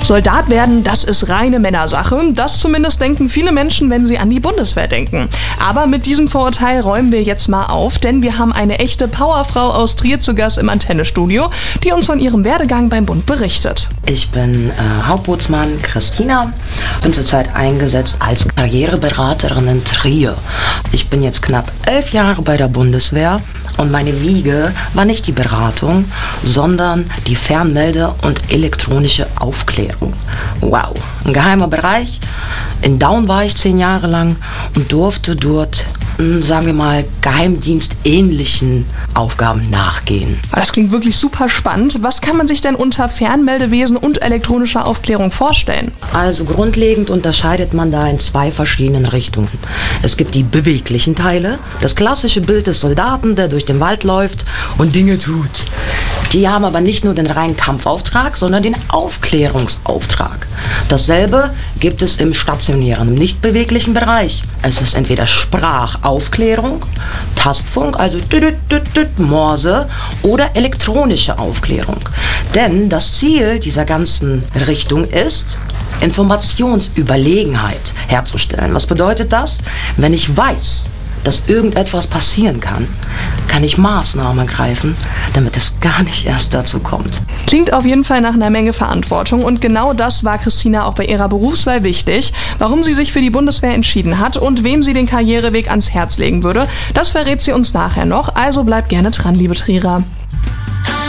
Soldat werden, das ist reine Männersache. Das zumindest denken viele Menschen, wenn sie an die Bundeswehr denken. Aber mit diesem Vorurteil räumen wir jetzt mal auf, denn wir haben eine echte Powerfrau aus Trier zu Gast im Antennestudio, die uns von ihrem Werdegang beim Bund berichtet. Ich bin Hauptbootsmann Christina, bin zurzeit eingesetzt als Karriereberaterin in Trier. Ich bin jetzt knapp 11 Jahre bei der Bundeswehr und meine Wiege war nicht die Beratung, sondern die Fernmelde- und elektronische Aufklärung. Wow, ein geheimer Bereich. In Daun war ich 10 Jahre lang und durfte dort, sagen wir mal, geheimdienstähnlichen Aufgaben nachgehen. Das klingt wirklich super spannend. Was kann man sich denn unter Fernmeldewesen und elektronischer Aufklärung vorstellen? Also grundlegend unterscheidet man da in 2 verschiedenen Richtungen. Es gibt die beweglichen Teile, das klassische Bild des Soldaten, der durch den Wald läuft und Dinge tut. Die haben aber nicht nur den reinen Kampfauftrag, sondern den Aufklärungsauftrag. Dasselbe gibt es im stationären, im nicht beweglichen Bereich. Es ist entweder Sprachaufklärung, Tastfunk, also Morse, oder elektronische Aufklärung. Denn das Ziel dieser ganzen Richtung ist, Informationsüberlegenheit herzustellen. Was bedeutet das? Wenn ich weiß, dass irgendetwas passieren kann, kann ich Maßnahmen ergreifen, damit es gar nicht erst dazu kommt. Klingt auf jeden Fall nach einer Menge Verantwortung und genau das war Christina auch bei ihrer Berufswahl wichtig. Warum sie sich für die Bundeswehr entschieden hat und wem sie den Karriereweg ans Herz legen würde, das verrät sie uns nachher noch, also bleibt gerne dran, liebe Trierer.